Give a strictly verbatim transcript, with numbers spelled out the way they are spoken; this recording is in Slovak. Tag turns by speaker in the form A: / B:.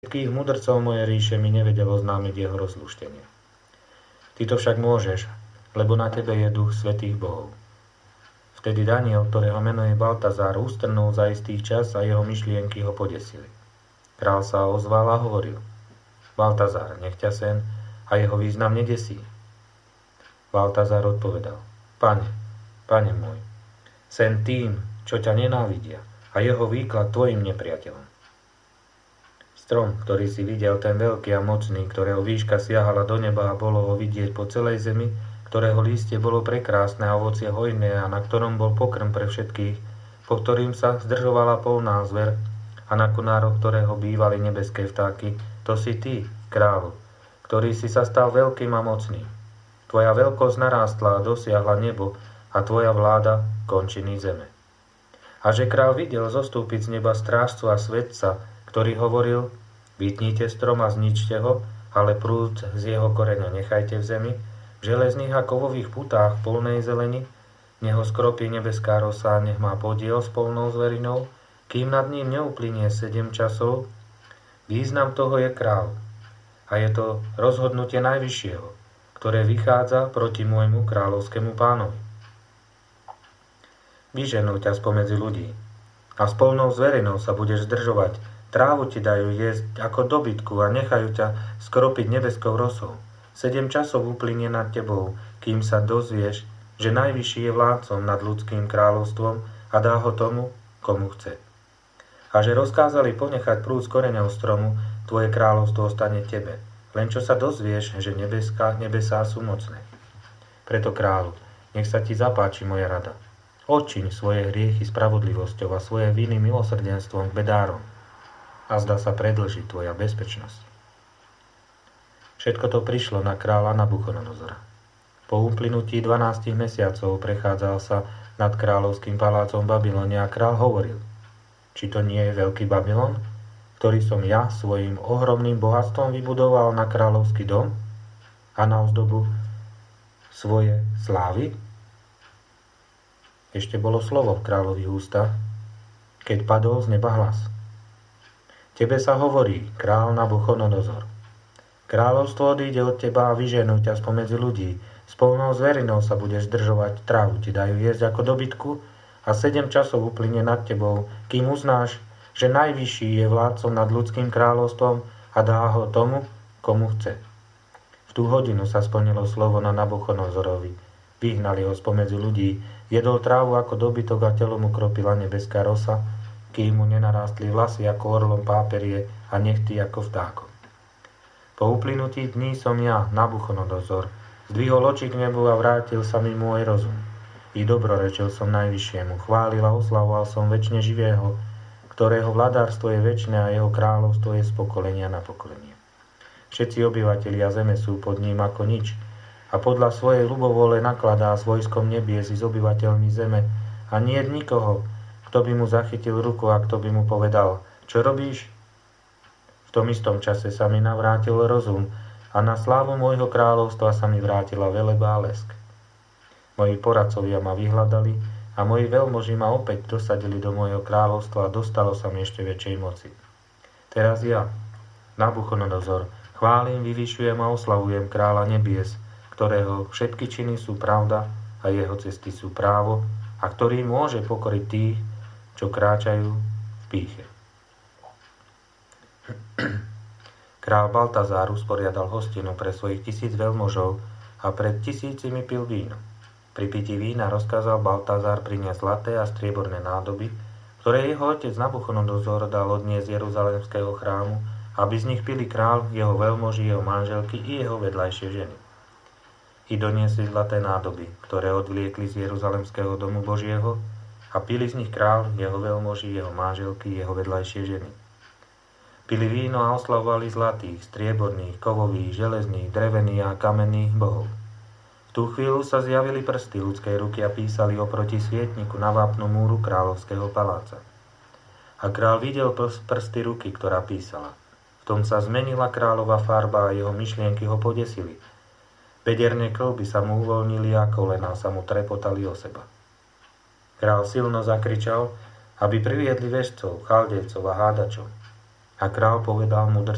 A: Všetkých mudrcov mojej ríše mi nevedelo oznámiť jeho rozlúštenie. Ty to však môžeš, lebo na tebe je duch svätých bohov. Vtedy Daniel, ktorého meno je Baltazár, ustrnul za istý čas a jeho myšlienky ho podesili. Král sa ozval a hovoril: Baltazár, nech ťa sen a jeho význam nedesí. Baltazár odpovedal: Pane, pane môj, sen tým, čo ťa nenávidia, a jeho výklad tvojim nepriateľom. Strom, ktorý si videl, ten veľký a mocný, ktorého výška siahala do neba a bolo ho vidieť po celej zemi, ktorého lístie bolo prekrásne a ovocie hojné a na ktorom bol pokrm pre všetkých, po ktorým sa zdržovala polná zver a na konároch ktorého bývali nebeské vtáky, to si ty, kráľu, ktorý si sa stal veľkým a mocným. Tvoja veľkosť narástla a dosiahla nebo a tvoja vláda končiny zeme. A že král videl zostúpiť z neba strážcu a svetca, ktorý hovoril: Vytnite strom a zničte ho, ale prúd z jeho koreňa nechajte v zemi, v železných a kovových putách polnej zeleni, nech ho skropí nebeská rosa, nech má podiel s polnou zverinou, kým nad ním neuplynie sedem časov. Význam toho je kráľ, a je to rozhodnutie najvyššieho, ktoré vychádza proti môjmu kráľovskému pánovi. Vyženú ťa spomedzi ľudí a s polnou zverinou sa budeš zdržovať. Trávu ti dajú jesť ako dobytku a nechajú ťa skropiť nebeskou rosou. Sedem časov uplynie nad tebou, kým sa dozvieš, že najvyšší je vládcom nad ľudským kráľovstvom a dá ho tomu, komu chce. A že rozkázali ponechať prúd z koreňov stromu, tvoje kráľovstvo ostane tebe, len čo sa dozvieš, že nebeská, nebesá sú mocné. Preto kráľu, nech sa ti zapáči moja rada. Odčiň svoje hriechy spravodlivosťou a svoje viny milosrdenstvom k bedárom. A zdá sa predĺžiť tvoja bezpečnosť. Všetko to prišlo na kráľa Nabuchodonozora. Po uplynutí dvanástich mesiacov prechádzal sa nad kráľovským palácom v Babylone a kráľ hovoril: Či to nie je veľký Babylon, ktorý som ja svojim ohromným bohatstvom vybudoval na kráľovský dom a na ozdobu svoje slávy? Ešte bolo slovo v kráľových ústach, keď padol z neba hlas: Tebe sa hovorí, král Nabuchodonozor. Kráľovstvo odíde od teba a vyženú ťa spomedzi ľudí. S polnou zverinou sa budeš zdržovať, trávu ti dajú jesť ako dobytku a sedem časov uplynie nad tebou, kým uznáš, že najvyšší je vládcom nad ľudským kráľovstvom a dá ho tomu, komu chce. V tú hodinu sa splnilo slovo na Nabuchodonozorovi. Vyhnali ho spomedzi ľudí, jedol trávu ako dobytok a telo mu kropila nebeská rosa, kým mu nenarástli vlasy ako orlom páperie a nechty ako vtákom. Po uplynutí dní som ja, Nabuchodonozor, zdvihol oči k nebu a vrátil sa mi môj rozum. I dobrorečil som najvyššiemu, chválil a oslavoval som večne živého, ktorého vladárstvo je večné a jeho kráľovstvo je z pokolenia na pokolenie. Všetci obyvatelia zeme sú pod ním ako nič a podľa svojej ľubovole nakladá s vojskom nebies i s obyvateľmi zeme a nie je nikoho, kto by mu zachytil ruku a kto by mu povedal: Čo robíš? V tom istom čase sa mi navrátil rozum a na slávu môjho kráľovstva sa mi vrátila veleba a lesk. Moji poradcovia ma vyhľadali a moji veľmoži ma opäť dosadili do môjho kráľovstva a dostalo sa mi ešte väčšej moci. Teraz ja, Nabuchodonozor, chválim, vyvyšujem a oslavujem kráľa nebies, ktorého všetky činy sú pravda a jeho cesty sú právo a ktorý môže pokoriť tých, čo kráčajú v pýche. Král Baltazár usporiadal hostinu pre svojich tisíc veľmožov a pred tisícimi pil víno. Pri pití vína rozkázal Baltazár priniesť zlaté a strieborné nádoby, ktoré jeho otec Nabuchodonozor dal odniesť z Jeruzalemského chrámu, aby z nich pili král, jeho veľmoži, jeho manželky i jeho vedľajšie ženy. I doniesli zlaté nádoby, ktoré odvliekli z Jeruzalemského domu Božieho, a pili z nich král, jeho veľmoži, jeho manželky, jeho vedľajšie ženy. Pili víno a oslavovali zlatých, strieborných, kovových, železných, drevených a kamenných bohov. V tú chvíľu sa zjavili prsty ľudskej ruky a písali oproti svietniku na vápnu múru kráľovského paláca. A král videl prsty ruky, ktorá písala. V tom sa zmenila kráľova farba a jeho myšlienky ho podesili. Bederné kĺby sa mu uvoľnili a kolená sa mu trepotali o seba. Král silno zakričal, aby priviedli vešcov, chaldejcov a hádačov. A král povedal mudrcom: